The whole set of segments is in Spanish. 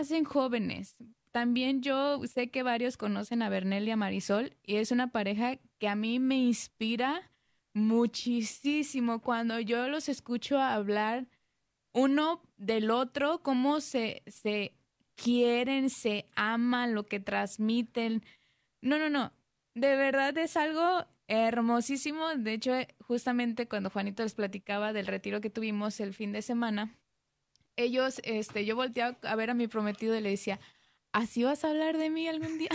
más en jóvenes. También yo sé que varios conocen a Bernel y a Marisol y es una pareja que a mí me inspira muchísimo cuando yo los escucho hablar uno del otro, cómo se quieren, se aman, lo que transmiten. No, no, no. De verdad es algo hermosísimo. De hecho, justamente cuando Juanito les platicaba del retiro que tuvimos el fin de semana, yo volteaba a ver a mi prometido y le decía, ¿así vas a hablar de mí algún día?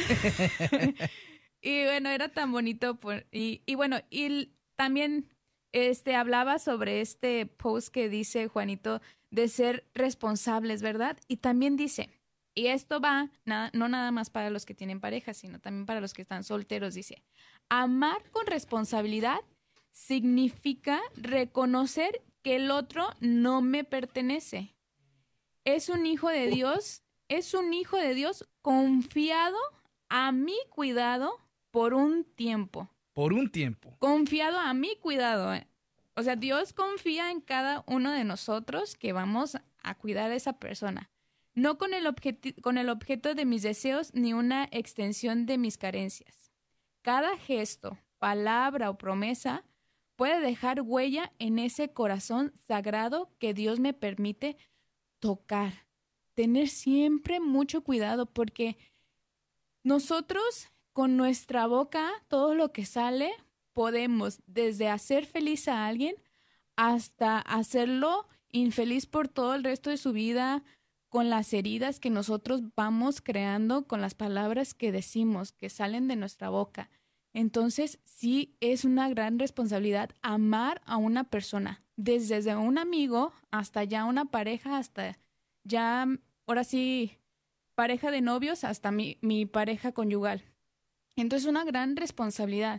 Y bueno, era tan bonito y bueno, también hablaba sobre este post que dice Juanito de ser responsables, ¿verdad? Y también dice, y esto va no nada más para los que tienen pareja, sino también para los que están solteros, dice, amar con responsabilidad significa reconocer que el otro no me pertenece. Es un hijo de Dios, es un hijo de Dios confiado a mi cuidado por un tiempo. Por un tiempo. Confiado a mi cuidado. O sea, Dios confía en cada uno de nosotros que vamos a cuidar a esa persona. No con el objeto de mis deseos ni una extensión de mis carencias. Cada gesto, palabra o promesa puede dejar huella en ese corazón sagrado que Dios me permite tocar. Tener siempre mucho cuidado porque nosotros con nuestra boca, todo lo que sale, podemos desde hacer feliz a alguien hasta hacerlo infeliz por todo el resto de su vida, con las heridas que nosotros vamos creando, con las palabras que decimos, que salen de nuestra boca. Entonces, sí es una gran responsabilidad amar a una persona, desde un amigo hasta ya una pareja, hasta ya, ahora sí, pareja de novios, hasta mi pareja conyugal. Entonces, una gran responsabilidad.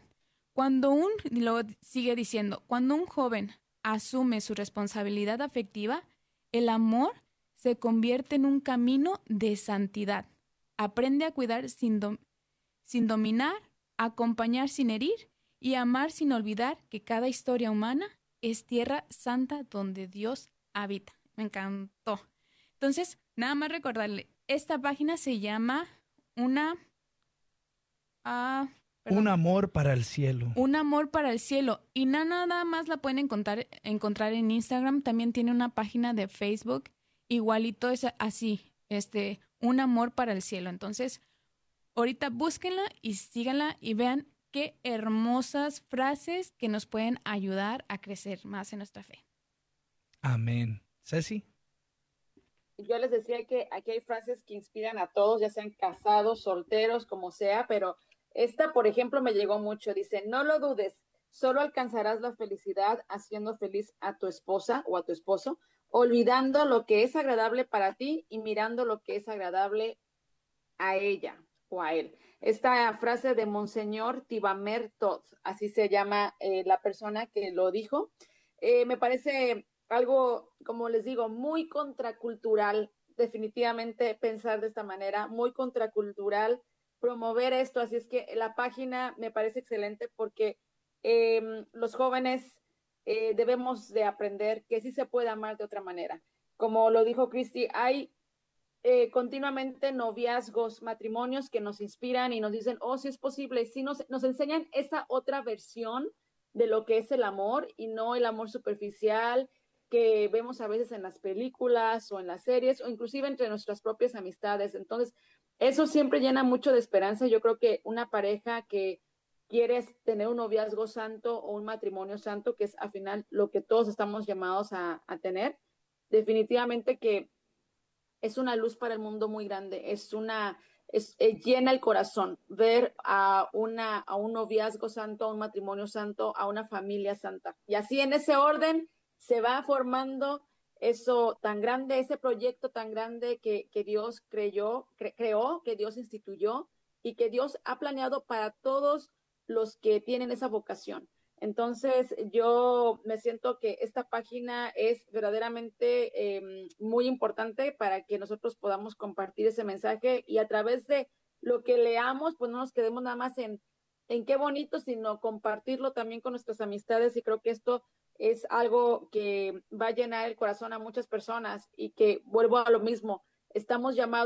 Lo sigue diciendo, cuando un joven asume su responsabilidad afectiva, el amor se convierte en un camino de santidad. Aprende a cuidar sin dominar, acompañar sin herir y amar sin olvidar que cada historia humana es tierra santa donde Dios habita. Me encantó. Entonces, nada más recordarle, esta página se llama una... Ah, Un perdón. amor para el cielo. Un amor para el cielo. Y nada más la pueden encontrar en Instagram. También tiene una página de Facebook. Igualito es así, un amor para el cielo. Entonces, ahorita búsquenla y síganla y vean qué hermosas frases que nos pueden ayudar a crecer más en nuestra fe. Amén. Ceci. Yo les decía que aquí hay frases que inspiran a todos, ya sean casados, solteros, como sea, pero esta, por ejemplo, me llegó mucho. Dice, no lo dudes, solo alcanzarás la felicidad haciendo feliz a tu esposa o a tu esposo, olvidando lo que es agradable para ti y mirando lo que es agradable a ella o a él. Esta frase de Monseñor Tibamer Todd, así se llama la persona que lo dijo, me parece algo, como les digo, muy contracultural, definitivamente pensar de esta manera, muy contracultural, promover esto, así es que la página me parece excelente porque los jóvenes debemos de aprender que sí se puede amar de otra manera. Como lo dijo Cristi, hay continuamente noviazgos, matrimonios que nos inspiran y nos dicen, oh, sí es posible, sí nos enseñan esa otra versión de lo que es el amor y no el amor superficial que vemos a veces en las películas o en las series o inclusive entre nuestras propias amistades. Entonces, eso siempre llena mucho de esperanza. Yo creo que una pareja que quiere tener un noviazgo santo o un matrimonio santo, que es al final lo que todos estamos llamados a tener, definitivamente que es una luz para el mundo muy grande, llena el corazón ver a un noviazgo santo, a un matrimonio santo, a una familia santa. Y así en ese orden se va formando eso tan grande, ese proyecto tan grande que Dios creó, que Dios instituyó y que Dios ha planeado para todos los que tienen esa vocación. Entonces, yo me siento que esta página es verdaderamente muy importante para que nosotros podamos compartir ese mensaje y a través de lo que leamos, pues no nos quedemos nada más en qué bonito, sino compartirlo también con nuestras amistades y creo que esto es algo que va a llenar el corazón a muchas personas y que vuelvo a lo mismo, estamos llamados